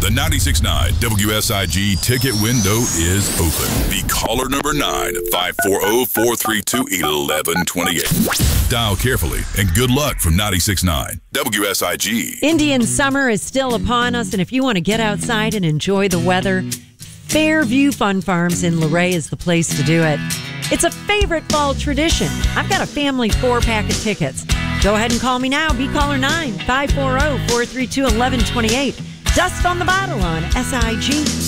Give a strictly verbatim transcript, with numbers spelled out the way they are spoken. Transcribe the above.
The ninety-six point nine W S I G ticket window is open. Be caller number nine, five four zero, four three two, one one two eight. Dial carefully, and good luck from ninety-six point nine W S I G. Indian summer is still upon us, and if you want to get outside and enjoy the weather, Fairview Fun Farms in Luray is the place to do it. It's a favorite fall tradition. I've got a family four-pack of tickets. Go ahead and call me now. Be caller nine, five four zero, four three two, one one two eight. Dust on the Bottle on S I G.